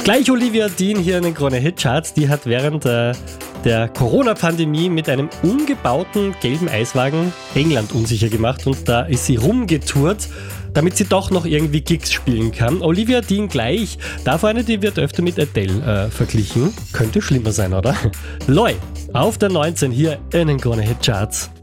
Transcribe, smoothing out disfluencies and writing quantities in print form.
Gleich Olivia Dean hier in den Krone-Hit-Charts. Die hat während der Corona-Pandemie mit einem umgebauten gelben Eiswagen England unsicher gemacht und da ist sie rumgetourt, damit sie doch noch irgendwie Gigs spielen kann. Olivia Dean gleich. Davor eine, die wird öfter mit Adele verglichen. Könnte schlimmer sein, oder? Loi, auf der 19 hier in den Krone-Hit-Charts.